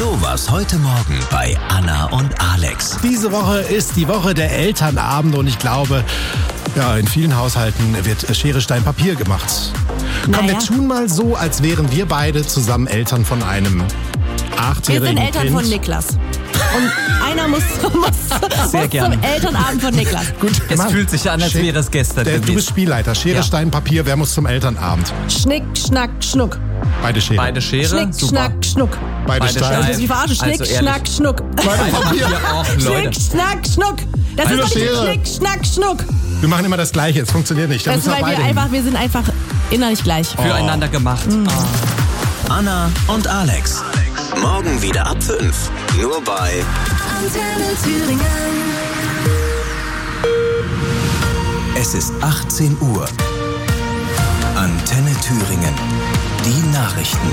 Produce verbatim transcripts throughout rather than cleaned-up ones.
So war's heute Morgen bei Anna und Alex. Diese Woche ist die Woche der Elternabende und ich glaube, ja, in vielen Haushalten wird Schere, Stein, Papier gemacht. Komm, Naja. wir tun mal so, als wären wir beide zusammen Eltern von einem Wir achtjährigen sind Eltern Kind. von Niklas. Und einer muss, muss, Sehr muss gerne. zum Elternabend von Niklas. Gut, Es Mann. fühlt sich an, als Schick. wäre es gestern Der, du gewesen. bist Spielleiter. Schere, Ja. Stein, Papier. Wer muss zum Elternabend? Schnick, Schnack, Schnuck. Beide Schere. Beide Schere, Schnick, super. Schnack, Schnuck. Beide Beide Steine. Das Steine. ist wie verarscht. Schnick, Also ehrlich. Schnack, Schnuck. Beide Papier. Auch, Schnick, Leute. Schnack, Schnuck. Das Beide ist doch nicht Schere. Schnick, Schnack, Schnuck. Wir machen immer das Gleiche. Es funktioniert nicht. Da Das ist, müssen wir weil wir beide hin. einfach, wir sind einfach innerlich gleich. Füreinander gemacht. Oh. Anna und Alex. Morgen wieder ab fünf. Nur bei Antenne Thüringen. Es ist achtzehn Uhr. Antenne Thüringen. Die Nachrichten.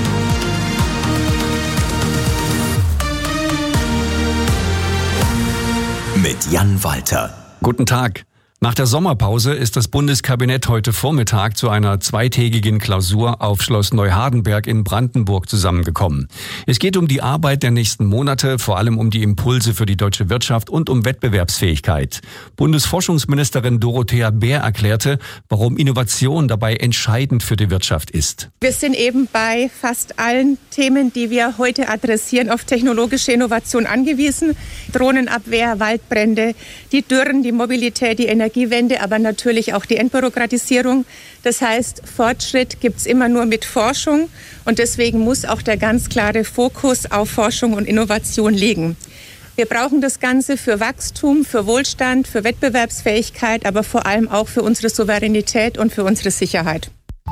Mit Jan Walter. Guten Tag. Nach der Sommerpause ist das Bundeskabinett heute Vormittag zu einer zweitägigen Klausur auf Schloss Neuhardenberg in Brandenburg zusammengekommen. Es geht um die Arbeit der nächsten Monate, vor allem um die Impulse für die deutsche Wirtschaft und um Wettbewerbsfähigkeit. Bundesforschungsministerin Dorothea Bär erklärte, warum Innovation dabei entscheidend für die Wirtschaft ist. Wir sind eben bei fast allen Themen, die wir heute adressieren, auf technologische Innovation angewiesen. Drohnenabwehr, Waldbrände, die Dürren, die Mobilität, die Energiewende, aber natürlich auch die Entbürokratisierung. Das heißt, Fortschritt gibt es immer nur mit Forschung und deswegen muss auch der ganz klare Fokus auf Forschung und Innovation liegen. Wir brauchen das Ganze für Wachstum, für Wohlstand, für Wettbewerbsfähigkeit, aber vor allem auch für unsere Souveränität und für unsere Sicherheit.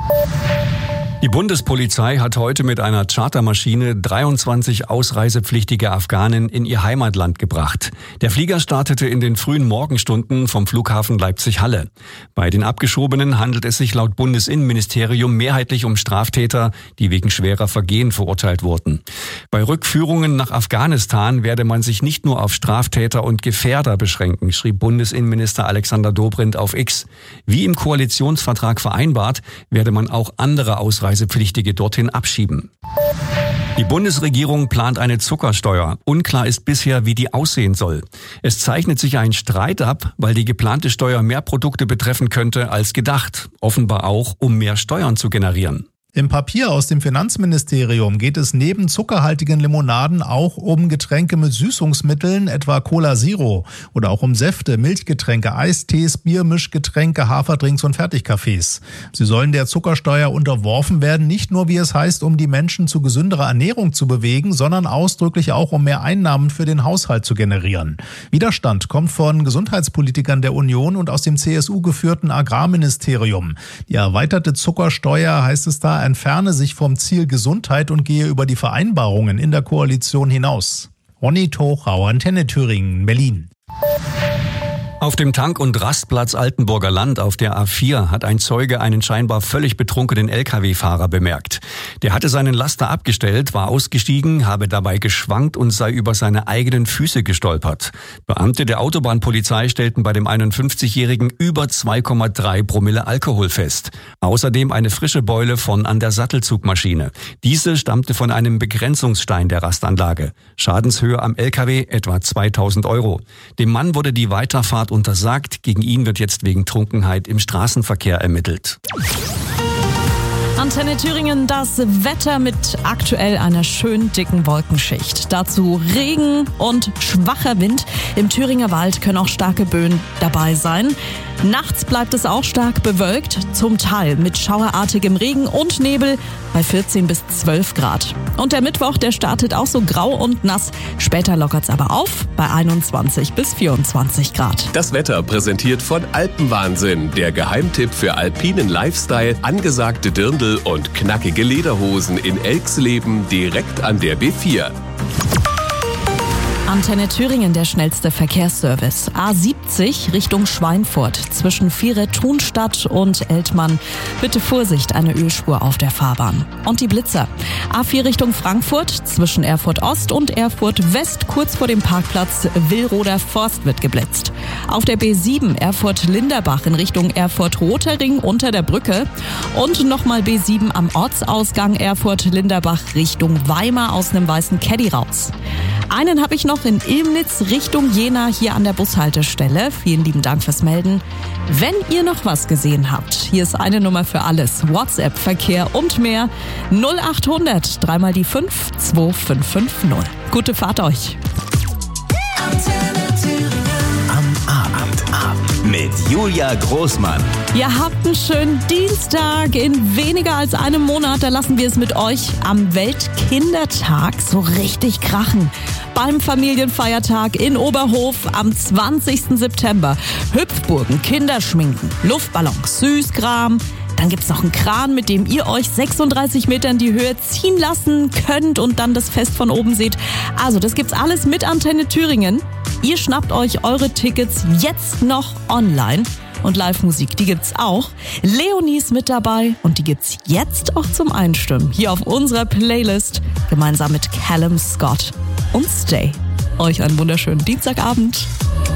Die Bundespolizei hat heute mit einer Chartermaschine dreiundzwanzig ausreisepflichtige Afghanen in ihr Heimatland gebracht. Der Flieger startete in den frühen Morgenstunden vom Flughafen Leipzig-Halle. Bei den Abgeschobenen handelt es sich laut Bundesinnenministerium mehrheitlich um Straftäter, die wegen schwerer Vergehen verurteilt wurden. Bei Rückführungen nach Afghanistan werde man sich nicht nur auf Straftäter und Gefährder beschränken, schrieb Bundesinnenminister Alexander Dobrindt auf X. Wie im Koalitionsvertrag vereinbart, werde man auch andere Ausreisepflichtige Reisepflichtige dorthin abschieben. Die Bundesregierung plant eine Zuckersteuer. Unklar ist bisher, wie die aussehen soll. Es zeichnet sich ein Streit ab, weil die geplante Steuer mehr Produkte betreffen könnte als gedacht. Offenbar auch, um mehr Steuern zu generieren. Im Papier aus dem Finanzministerium geht es neben zuckerhaltigen Limonaden auch um Getränke mit Süßungsmitteln, etwa Cola Zero, oder auch um Säfte, Milchgetränke, Eistees, Biermischgetränke, Haferdrinks und Fertigkaffees. Sie sollen der Zuckersteuer unterworfen werden, nicht nur, wie es heißt, um die Menschen zu gesünderer Ernährung zu bewegen, sondern ausdrücklich auch, um mehr Einnahmen für den Haushalt zu generieren. Widerstand kommt von Gesundheitspolitikern der Union und aus dem C S U-geführten Agrarministerium. Die erweiterte Zuckersteuer, heißt es da, entferne sich vom Ziel Gesundheit und gehe über die Vereinbarungen in der Koalition hinaus. Ronny Tochau, Antenne Thüringen, Berlin. Auf dem Tank- und Rastplatz Altenburger Land auf der A vier hat ein Zeuge einen scheinbar völlig betrunkenen L K W-Fahrer bemerkt. Der hatte seinen Laster abgestellt, war ausgestiegen, habe dabei geschwankt und sei über seine eigenen Füße gestolpert. Beamte der Autobahnpolizei stellten bei dem einundfünfzigjährigen über zwei Komma drei Promille Alkohol fest. Außerdem eine frische Beule von an der Sattelzugmaschine. Diese stammte von einem Begrenzungsstein der Rastanlage. Schadenshöhe am L K W etwa zweitausend Euro. Dem Mann wurde die Weiterfahrt untersagt. Gegen ihn wird jetzt wegen Trunkenheit im Straßenverkehr ermittelt. Antenne Thüringen, das Wetter mit aktuell einer schön dicken Wolkenschicht. Dazu Regen und schwacher Wind. Im Thüringer Wald können auch starke Böen dabei sein. Nachts bleibt es auch stark bewölkt, zum Teil mit schauerartigem Regen und Nebel bei vierzehn bis zwölf Grad. Und der Mittwoch, der startet auch so grau und nass. Später lockert es aber auf bei einundzwanzig bis vierundzwanzig Grad. Das Wetter präsentiert von Alpenwahnsinn, der Geheimtipp für alpinen Lifestyle, angesagte Dirndl und knackige Lederhosen in Elxleben direkt an der B vier. Antenne Thüringen, der schnellste Verkehrsservice. A siebzig Richtung Schweinfurt zwischen Viere-Thunstadt und Eltmann. Bitte Vorsicht, eine Ölspur auf der Fahrbahn. Und die Blitzer. A vier Richtung Frankfurt zwischen Erfurt Ost und Erfurt West kurz vor dem Parkplatz Willroder Forst wird geblitzt. Auf der B sieben Erfurt-Linderbach in Richtung Erfurt-Rotering unter der Brücke. Und nochmal B sieben am Ortsausgang Erfurt-Linderbach Richtung Weimar aus einem weißen Caddy raus. Einen habe ich noch in Ilmnitz Richtung Jena hier an der Bushaltestelle. Vielen lieben Dank fürs Melden. Wenn ihr noch was gesehen habt, hier ist eine Nummer für alles. WhatsApp, Verkehr und mehr. null achthundert, dreimal die fünf, zwei fünf fünf null. Gute Fahrt euch. Am Abend mit Julia Großmann. Ihr habt einen schönen Dienstag. In weniger als einem Monat, da lassen wir es mit euch am Weltkindertag so richtig krachen. Beim Familienfeiertag in Oberhof am zwanzigsten September. Hüpfburgen, Kinderschminken, Luftballons, Süßkram. Dann gibt's noch einen Kran, mit dem ihr euch sechsunddreißig Meter in die Höhe ziehen lassen könnt und dann das Fest von oben seht. Also das gibt's alles mit Antenne Thüringen. Ihr schnappt euch eure Tickets jetzt noch online. Und Live-Musik, die gibt's auch. Leonie ist mit dabei und die gibt's jetzt auch zum Einstimmen. Hier auf unserer Playlist gemeinsam mit Callum Scott und Stay. Euch einen wunderschönen Dienstagabend.